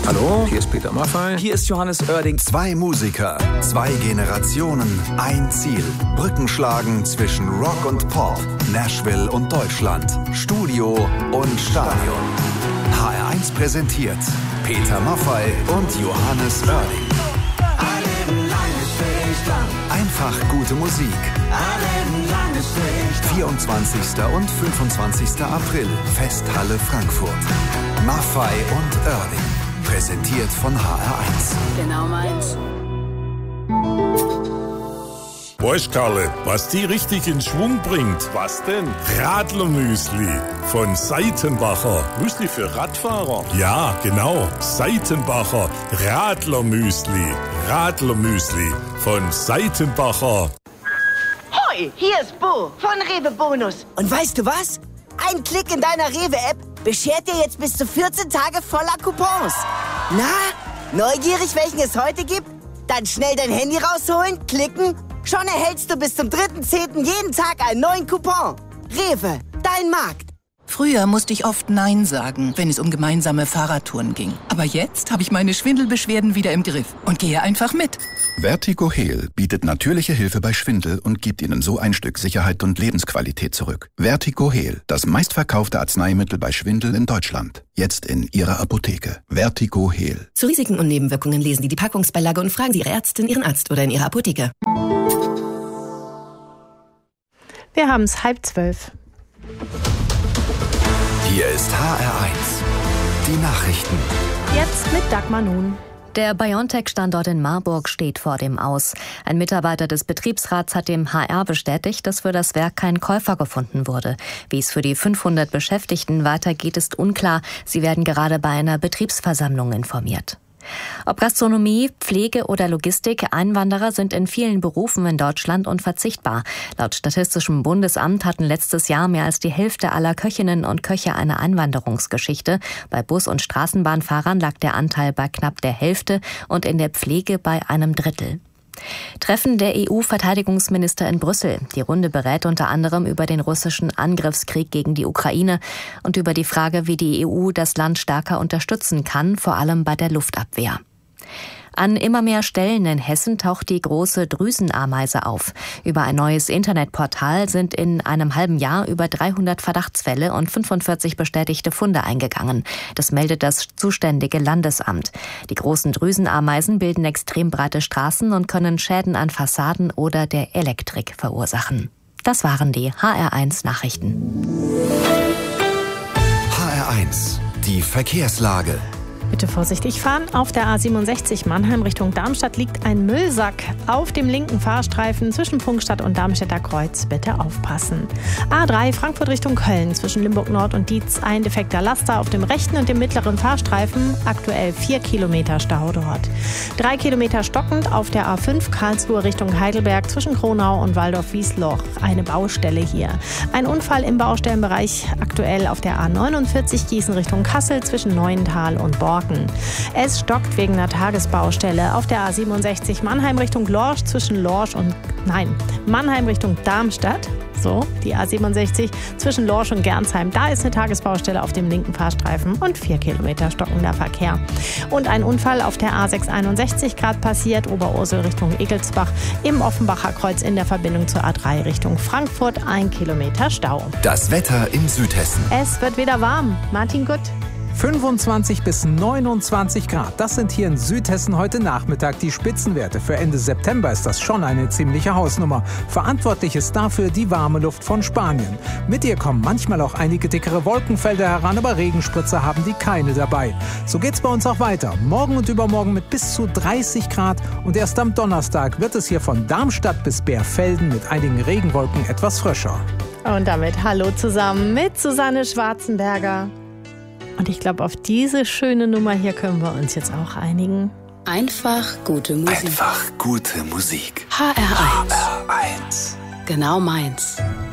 Hallo, hier ist Peter Maffay. Hier ist Johannes Oerding. 2 Musiker, 2 Generationen, ein Ziel. Brücken schlagen zwischen Rock und Pop, Nashville und Deutschland, Studio und Stadion. HR1 präsentiert Peter Maffay und Johannes Oerding. Einfach gute Musik. 24. und 25. April, Festhalle Frankfurt. Maffay und Oerding. Präsentiert von HR1. Genau meins. Weißt Karle, was die richtig in Schwung bringt? Was denn? Radlermüsli von Seitenbacher. Müsli für Radfahrer? Ja, genau. Seitenbacher Radlermüsli. Radlermüsli von Seitenbacher. Hoi, hier ist Bo von Rewe Bonus. Und weißt du was? Ein Klick in deiner Rewe-App beschert dir jetzt bis zu 14 Tage voller Coupons. Na, neugierig, welchen es heute gibt? Dann schnell dein Handy rausholen, klicken. Schon erhältst du bis zum 3.10. jeden Tag einen neuen Coupon. Rewe, dein Markt. Früher musste ich oft Nein sagen, wenn es um gemeinsame Fahrradtouren ging. Aber jetzt habe ich meine Schwindelbeschwerden wieder im Griff und gehe einfach mit. Vertigo Heal bietet natürliche Hilfe bei Schwindel und gibt Ihnen so ein Stück Sicherheit und Lebensqualität zurück. Vertigo Heal, das meistverkaufte Arzneimittel bei Schwindel in Deutschland. Jetzt in Ihrer Apotheke. Vertigo Heal. Zu Risiken und Nebenwirkungen lesen Sie die Packungsbeilage und fragen Sie Ihre Ärztin, Ihren Arzt oder in Ihrer Apotheke. Wir haben es 11:30. Hier ist HR1. Die Nachrichten. Jetzt mit Dagmar Nun. Der BioNTech-Standort in Marburg steht vor dem Aus. Ein Mitarbeiter des Betriebsrats hat dem HR bestätigt, dass für das Werk kein Käufer gefunden wurde. Wie es für die 500 Beschäftigten weitergeht, ist unklar. Sie werden gerade bei einer Betriebsversammlung informiert. Ob Gastronomie, Pflege oder Logistik, Einwanderer sind in vielen Berufen in Deutschland unverzichtbar. Laut Statistischem Bundesamt hatten letztes Jahr mehr als die Hälfte aller Köchinnen und Köche eine Einwanderungsgeschichte. Bei Bus- und Straßenbahnfahrern lag der Anteil bei knapp der Hälfte und in der Pflege bei einem Drittel. Treffen der EU-Verteidigungsminister in Brüssel. Die Runde berät unter anderem über den russischen Angriffskrieg gegen die Ukraine und über die Frage, wie die EU das Land stärker unterstützen kann, vor allem bei der Luftabwehr. An immer mehr Stellen in Hessen taucht die große Drüsenameise auf. Über ein neues Internetportal sind in einem halben Jahr über 300 Verdachtsfälle und 45 bestätigte Funde eingegangen. Das meldet das zuständige Landesamt. Die großen Drüsenameisen bilden extrem breite Straßen und können Schäden an Fassaden oder der Elektrik verursachen. Das waren die HR1 Nachrichten. HR1. Die Verkehrslage. Bitte vorsichtig fahren. Auf der A67 Mannheim Richtung Darmstadt liegt ein Müllsack auf dem linken Fahrstreifen zwischen Pfungstadt und Darmstädter Kreuz. Bitte aufpassen. A3 Frankfurt Richtung Köln zwischen Limburg Nord und Dietz ein defekter Laster auf dem rechten und dem mittleren Fahrstreifen. Aktuell 4 Kilometer Stau dort. 3 Kilometer stockend auf der A5 Karlsruhe Richtung Heidelberg zwischen Kronau und Waldorf-Wiesloch. Eine Baustelle hier. Ein Unfall im Baustellenbereich aktuell auf der A49 Gießen Richtung Kassel zwischen Neuental und Borken. Es stockt wegen einer Tagesbaustelle auf der A67 Mannheim Richtung Lorsch zwischen Mannheim Richtung Darmstadt. So, die A67 zwischen Lorsch und Gernsheim. Da ist eine Tagesbaustelle auf dem linken Fahrstreifen und 4 Kilometer stockender Verkehr. Und ein Unfall auf der A661 gerade passiert, Oberursel Richtung Egelsbach im Offenbacher Kreuz in der Verbindung zur A3 Richtung Frankfurt. 1 Kilometer Stau. Das Wetter in Südhessen. Es wird wieder warm. Martin Gutt. 25 bis 29 Grad. Das sind hier in Südhessen heute Nachmittag die Spitzenwerte. Für Ende September ist das schon eine ziemliche Hausnummer. Verantwortlich ist dafür die warme Luft von Spanien. Mit ihr kommen manchmal auch einige dickere Wolkenfelder heran, aber Regenspritzer haben die keine dabei. So geht's bei uns auch weiter. Morgen und übermorgen mit bis zu 30 Grad. Und erst am Donnerstag wird es hier von Darmstadt bis Bärfelden mit einigen Regenwolken etwas frischer. Und damit hallo zusammen mit Susanne Schwarzenberger. Und ich glaube, auf diese schöne Nummer hier können wir uns jetzt auch einigen. Einfach gute Musik. Einfach gute Musik. HR1. HR1. Genau meins.